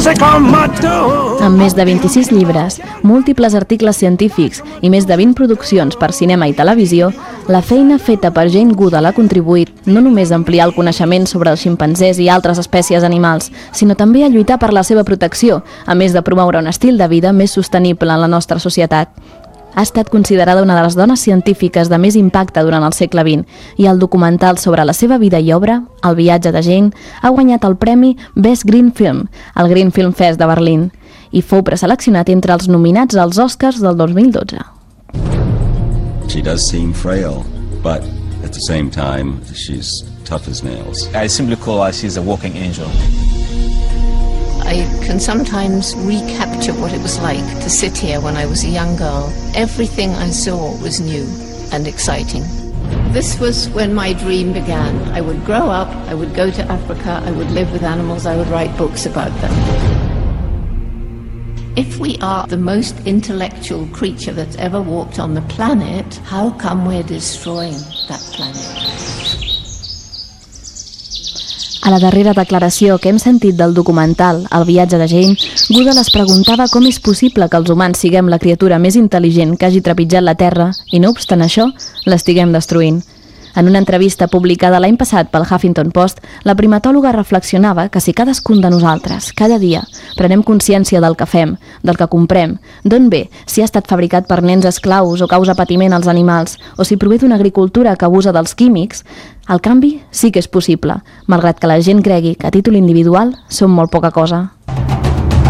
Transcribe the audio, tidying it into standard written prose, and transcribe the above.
Amb més de 26 llibres, múltiples articles científics i més de 20 produccions per cinema i televisió, la feina feta per Jane Goodall ha contribuït no només a ampliar el coneixement sobre els ximpanzés i altres espècies animals, sinó també a lluitar per la seva protecció, a més de promoure un estil de vida més sostenible en la nostra societat. Ha estat considerada una de les dones científiques de més impacte durant el segle XX i el documental sobre la seva vida i obra, El viatge de Jane, ha guanyat el premi Best Green Film al Green Film Fest de Berlín i fou preseleccionat entre els nominats als Oscars del 2012. She does seem frail, but at the same time, she's tough as nails. I simply call her she's a walking angel. I can sometimes recapture what it was like to sit here when I was a young girl. Everything I saw was new and exciting. This was when my dream began. I would grow up, I would go to Africa, I would live with animals, I would write books about them. If we are the most intellectual creature that's ever walked on the planet, how come we're destroying that planet? A la darrera declaració que hem sentit del documental El viatge de Jane, Goodall es preguntava com és possible que els humans siguem la criatura més intel·ligent que hagi trepitjat la Terra i, no obstant això, l'estiguem destruint. En una entrevista publicada l'any passat pel Huffington Post, la primatòloga reflexionava que si cadascun de nosaltres, cada dia, prenem consciència del que fem, del que comprem, d'on ve, si ha estat fabricat per nens esclaus o causa patiment als animals, o si prové d'una agricultura que abusa dels químics, el canvi sí que és possible, malgrat que la gent cregui que a títol individual som molt poca cosa.